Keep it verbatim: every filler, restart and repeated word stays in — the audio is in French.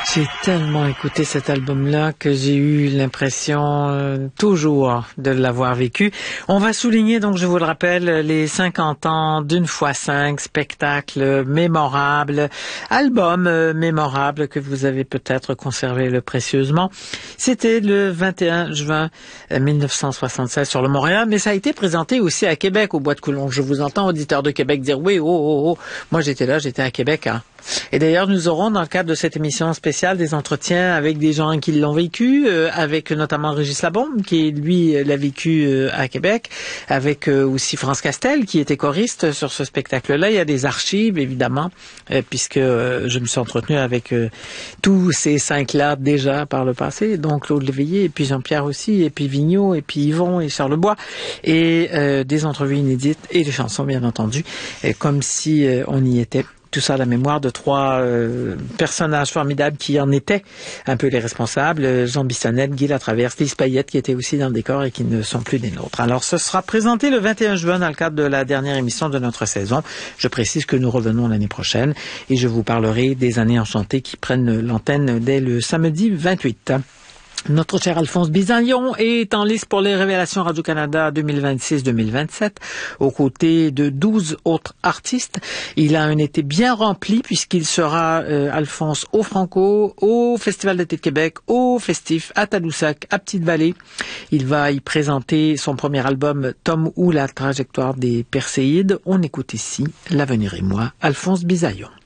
J'ai tellement écouté cet album-là que j'ai eu l'impression euh, toujours de l'avoir vécu. On va souligner, donc je vous le rappelle, les cinquante ans d'une fois cinq, spectacles mémorables, albums euh, mémorables que vous avez peut-être conservé le précieusement. C'était le vingt et un juin mille neuf cent soixante-seize sur le Montréal, mais ça a été présenté aussi à Québec, au Bois de Coulon. Je vous entends, auditeurs de Québec, dire oui, oh, oh, oh. Moi j'étais là, j'étais à Québec, hein. Et d'ailleurs, nous aurons dans le cadre de cette émission spéciale des entretiens avec des gens qui l'ont vécu, euh, avec notamment Régis Labombe, qui lui l'a vécu euh, à Québec, avec euh, aussi France Castel, qui était choriste sur ce spectacle-là. Il y a des archives, évidemment, euh, puisque euh, je me suis entretenu avec euh, tous ces cinq-là déjà par le passé, donc Claude Léveillé, et puis Jean-Pierre aussi, et puis Vigneault, et puis Yvon et Charlebois, et euh, des entrevues inédites et des chansons, bien entendu, euh, comme si euh, on y était. Tout ça à la mémoire de trois euh, personnages formidables qui en étaient un peu les responsables. Jean Bissonnette, Guy Latraverse, Lise Payette qui étaient aussi dans le décor et qui ne sont plus des nôtres. Alors ce sera présenté le vingt et un juin dans le cadre de la dernière émission de notre saison. Je précise que nous revenons l'année prochaine et je vous parlerai des années enchantées qui prennent l'antenne dès le samedi vingt-huit. Notre cher Alphonse Bisaillon est en liste pour les Révélations Radio-Canada deux mille vingt-six deux mille vingt-sept, aux côtés de douze autres artistes. Il a un été bien rempli puisqu'il sera, euh, Alphonse, au Franco, au Festival d'été de Québec, au Festif, à Tadoussac, à Petite-Vallée. Il va y présenter son premier album, Tom ou la trajectoire des Perséides. On écoute ici, L'avenir et moi, Alphonse Bisaillon.